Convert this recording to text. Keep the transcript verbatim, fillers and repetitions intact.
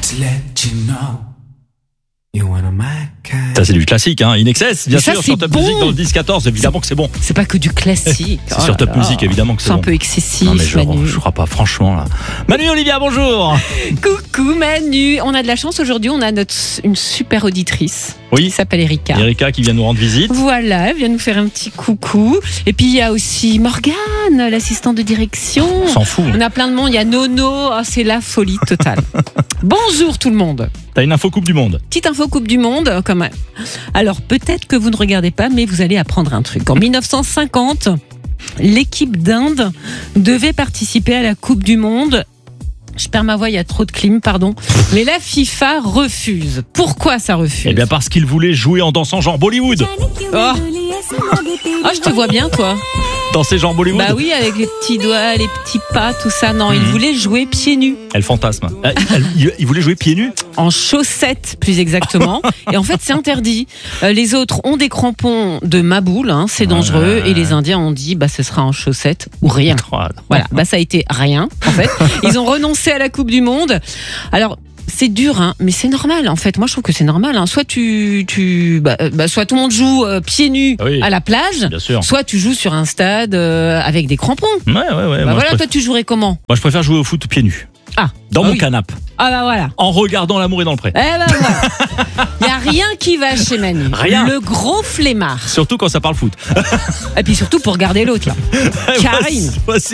to let you know you're one of my kind. Ça c'est du classique, hein. In Excess, bien Mais ça, sûr, c'est sur Top bon. Music dans le dix quatorze, évidemment que c'est bon. C'est pas que du classique. C'est Oh sur là Top là. Music, évidemment que c'est C'est un bon. peu excessif, Non mais je, Manu. je crois pas, franchement là. Manu Olivia, bonjour. Coucou Manu. On a de la chance aujourd'hui, on a notre, une super auditrice qui Oui, s'appelle Erika. Erika qui vient nous rendre visite. Voilà, elle vient nous faire un petit coucou. Et puis il y a aussi Morgane, l'assistante de direction. On s'en fout. On a plein de monde, il y a Nono, oh, c'est la folie totale. Bonjour tout le monde. T'as une info Coupe du Monde. Petite info Coupe du Monde, quand même. Alors peut-être que vous ne regardez pas, mais vous allez apprendre un truc. En dix-neuf cent cinquante, l'équipe d'Inde devait participer à la Coupe du Monde. Je perds ma voix, il y a trop de clim, pardon. Mais la FIFA refuse. Pourquoi ça refuse ? Eh bien parce qu'il voulait jouer en dansant genre Bollywood. Oh. Oh, je te vois bien, toi. Danser genre Bollywood. Bah oui, avec les petits doigts, les petits pas, tout ça. Non, il Mhm. voulait jouer pieds nus. Elle fantasme. Ah, elle- il, il voulait jouer pieds nus. En chaussettes, plus exactement. Et en fait, c'est interdit. Euh, les autres ont des crampons de maboule, hein, c'est dangereux. Ouais. Et les Indiens ont dit, bah, ce sera en chaussettes ou rien. Oh, Voilà, bah, ça a été rien, en fait. Ils ont renoncé à la Coupe du Monde. Alors, c'est dur, hein, mais c'est normal, en fait. Moi, je trouve que c'est normal. Hein. Soit tu, tu, bah, euh, bah, soit tout le monde joue euh, pieds nus Oui. à la plage, Bien sûr. soit tu joues sur un stade euh, avec des crampons. Ouais, ouais, ouais. Bah, moi, je voilà, préfère, toi, tu jouerais comment ? moi, je préfère jouer au foot pieds nus. Ah, Dans ah mon oui. canapé. Ah bah voilà. En regardant l'amour est dans le pré. Eh ben voilà. Il n'y a rien qui va chez Manu. Rien. Le gros flemmard. Surtout quand ça parle foot. Et puis surtout pour garder l'autre là. Karine. Voici